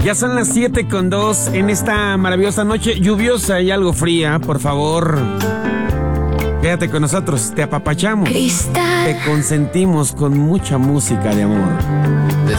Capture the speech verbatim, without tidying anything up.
Ya son las siete con dos en esta maravillosa noche lluviosa y algo fría. Por favor, quédate con nosotros, te apapachamos, Cristal. te consentimos con mucha música de amor. De